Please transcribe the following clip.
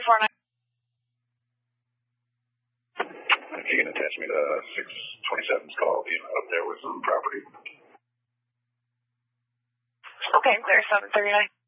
749. If you can attach me to 627's call, up there with some property. Okay, there's 739.